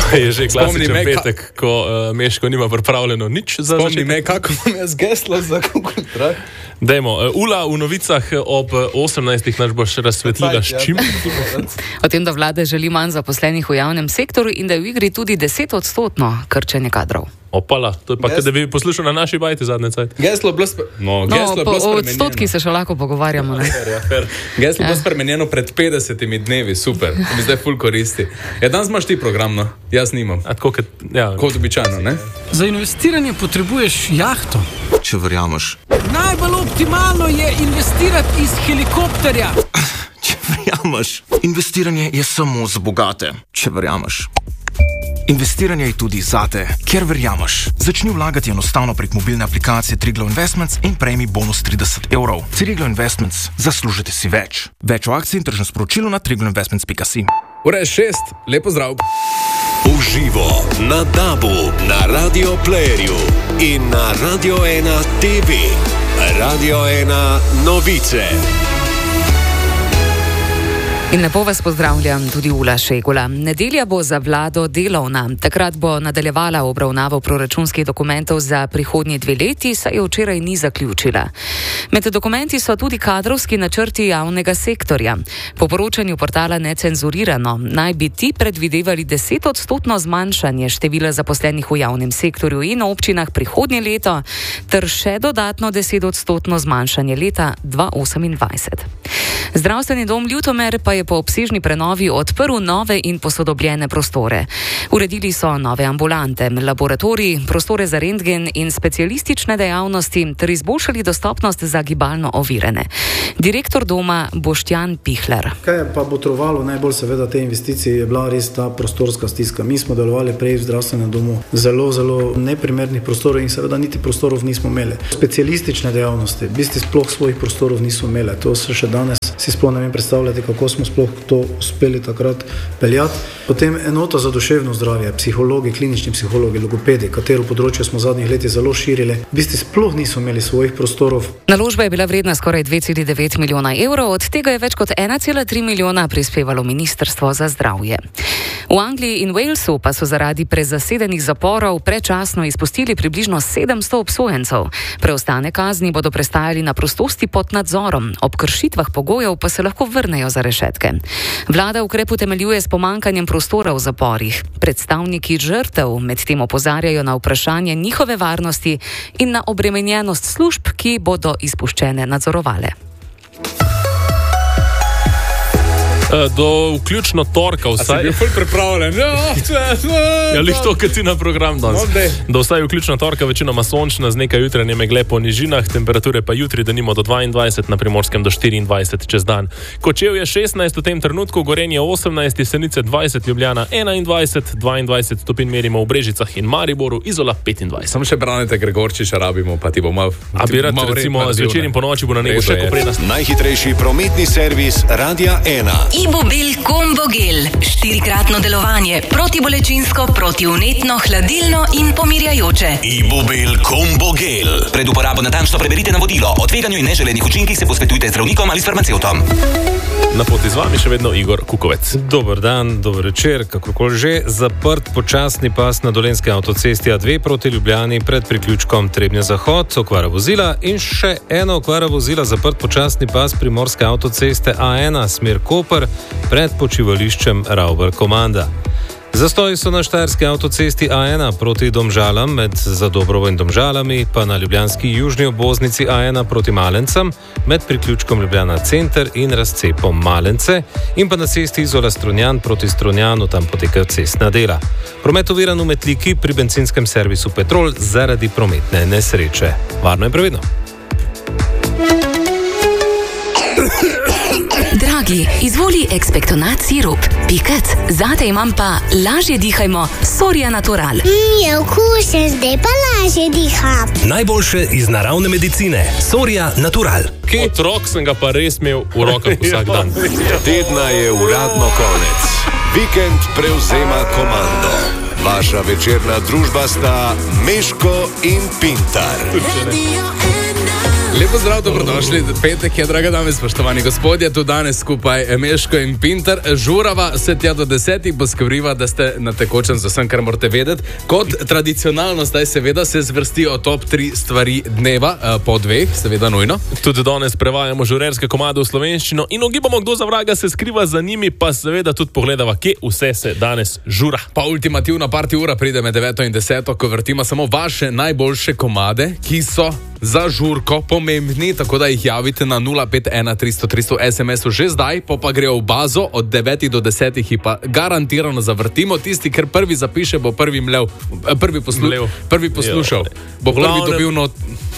Je že klasičen petek, ko Meško nima pripravljeno nič za začetek. Spomni me, kako bom jaz geslo za Google Drive. Dajmo, Ula, v novicah ob 18. naš boš razsvetlila s čim? O tem, da vlada želi manj zaposlenih v javnem sektorju in da je v igri tudi 10-odstotno krčenje kadrov. Opala, to je pa, da bi poslušal na naši bajti zadnje cajt. Geslo je bilo spremenjeno. O odstotki se še lahko pogovarjamo, ne? Geslo je bilo spremenjeno pred 50 dnevi, super, to mi zdaj ful koristi. Ja, danes imaš ti program, no? Jaz nimam. Kot običajno, ne? Za investiranje potrebuješ jahto. Če verjameš. Najbolj optimalno je investirati iz helikopterja. Če verjameš. Investiranje je samo za bogate. Če verjameš. Investiranje je tudi zate, ker verjameš. Začni vlagati enostavno prek mobilne aplikacije Triglav Investments in prejmi bonus 30 €. Triglav Investments, zaslužite si več. Več o akciji in tržnem sporočilu na triglavinvestments.si. Ura je 6, lepo zdrav. Uživo na DAB-u, na Radio Playerju in na Radio 1 TV. Radio 1 novice. In lepo vas pozdravljam, tudi Ula Šegula. Nedelja bo za vlado delovna. Takrat bo nadaljevala obravnavo proračunskih dokumentov za prihodnji 2 leti, saj je včeraj ni zaključila. Med dokumenti so tudi kadrovski načrti javnega sektorja. Po poročanju portala Necenzurirano naj bi ti predvidevali 10-odstotno zmanjšanje števila zaposlenih v javnem sektorju in občinah prihodnje leto, ter še dodatno 10-odstotno zmanjšanje leta 2028. Zdravstveni dom Ljutomer pa je po obsežni prenovi odprl nove in posodobljene prostore. Uredili so nove ambulante, laboratorij, prostore za rentgen in specialistične dejavnosti ter izboljšali dostopnost za gibalno ovirane. Direktor doma Boštjan Pihler. Kaj je pa botrovalo najbolj seveda te investicije, je bila res ta prostorska stiska. Mi smo delovali prej v zdravstvenem domu zelo neprimernih prostorov in seveda niti prostorov nismo imeli. Specialistične dejavnosti, v bistvu sploh svojih prostorov nismo imeli. To se še danes si sploh ne vem predstavljati, kako smo sploh to uspeli takrat peljati. Potem enota za duševno zdravje, psihologi, klinični psihologi, logopedi, katero področje smo v zadnjih letih zelo širili, v bistvu sploh niso imeli svojih prostorov. Naložba je bila vredna skoraj 2,9 milijona evrov, od tega je več kot 1,3 milijona prispevalo Ministrstvo za zdravje. V Angliji in Walesu pa so zaradi prezasedenih zaporov predčasno izpustili približno 700 obsojencev. Preostane kazni bodo prestajali na prostosti pod nadzorom, ob kršitvah pogojev pa se lahko vrnejo za rešetke. Vlada ukrep utemeljuje s pomankanjem prostora v zaporih. Predstavniki žrtev medtem opozarjajo na vprašanje njihove varnosti in na obremenjenost služb, ki bodo izpuščene nadzorovale. Do vključno torka vsaj... A si bil ful pripravljen? Ja, lih to, kad si na program danes. Do vsaj vključno torka večinoma sončna z nekaj jutranje megle po nižinah, temperature pa jutri denimo do 22, na Primorskem do 24 čez dan. Kočevje 16 v tem trenutku, Gorenje 18, Senice 20, Ljubljana 21, 22 stopinj merimo v Brežicah in Mariboru, Izola 25. Samo še Branete Gregorčiča rabimo, pa ti bo mal... A bi rad recimo zvečer in po noči bo na nego še koprednost. Najhitrejši prometni servis Radia 1. Ibobil Kombogel. 4-kratno delovanje. Protibolečinsko, protivnetno, hladilno in pomirjajoče. Ibobil Kombogel. Pred uporabo natančno preberite navodilo. O tveganju in neželenih učinkih se posvetujte z zdravnikom ali s farmacevtom. Na poti z vami še vedno Igor Kukovec. Dober dan, dober večer, kakorkoli že. Zaprt počasni pas na Dolenjski avtocesti A2 proti Ljubljani pred priključkom Trebnje-Zahod, okvara vozila in še ena okvara vozila, zaprt počasni pas Primorske avtoceste A1 smer Koper pred počivališčem Ravbar-Komanda. Zastoji so na štajerski avtocesti A1 proti Domžalam med Zadobrovo in Domžalami, pa na ljubljanski južni obvoznici A1 proti Malencem med priključkom Ljubljana Center in razcepom Malence in pa na cesti Izola-Strunjan proti Strunjanu, tam potekajo cestna dela. Promet oviran v Metliki pri bencinskem servisu Petrol zaradi prometne nesreče. Varno in previdno. Dragi, izvoli Expectonat sirup. Pikec, zate imam pa lažje dihajmo Soria Natural. Je okusen, zdaj pa lažje diham. Najboljše iz naravne medicine. Soria Natural. Otrok sem ga pa res imel v rokah vsak dan. Tedna je uradno konec. Vikend prevzema komando. Vaša večerna družba sta Meško in Pintar. Lepo zdrav, dobrodošli. Petek je, draga dame, spoštovani gospodje, tu danes skupaj Meško in Pinter. Žurava se tja do 10, poskriva, da ste na tekočem z vsem, kar morate vedeti. Kot tradicionalno zdaj seveda se zvrstijo top 3 stvari dneva, po 2, seveda nujno. Tudi danes prevajamo žurerske komade v slovenščino in ugibamo, kdo za vraga se skriva za njimi, pa seveda tudi pogledava, kje vse se danes žura. Pa ultimativna party ura pride med 9 in 10, ko vrtima samo vaše najboljše komade, ki so za žurko pomembni, tako da jih javite na 051 300 300 SMS-u že zdaj, pa grejo v bazo od 9 do 10 jih pa garantirano zavrtimo. Tisti, ker prvi zapiše, bo prvi poslušal, bo prvi dobil not.